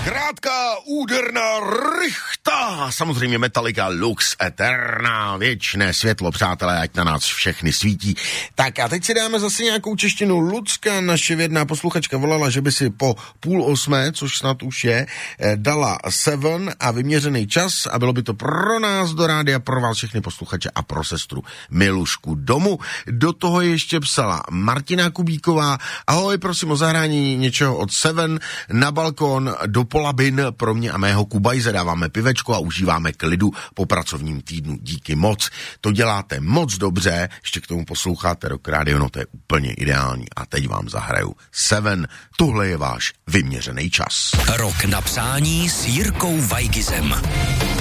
Krátká, úderná rychta. Samozřejmě Metallica Lux Eterna. Věčné světlo, přátelé, ať na nás všechny svítí. Tak a teď si dáme zase nějakou češtinu. Lucka, naše věrná posluchačka, volala, že by si po 7:30, což snad už je, dala Seven a vyměřený čas a bylo by to pro nás do rádia, pro vás všechny posluchače a pro sestru Milušku domů. Do toho ještě psala Martina Kubíková. Ahoj, prosím o zahrání něčeho od Seven na balkon do Polabin pro mě a mého Kubajze. Dáváme pivečko a užíváme klidu po pracovním týdnu. Díky moc. To děláte moc dobře. Ještě k tomu posloucháte Rock Radio, no to je úplně ideální. A teď vám zahraju Seven. Tohle je váš vyměřený čas. Rok na přání s Jirkou Vajgizem.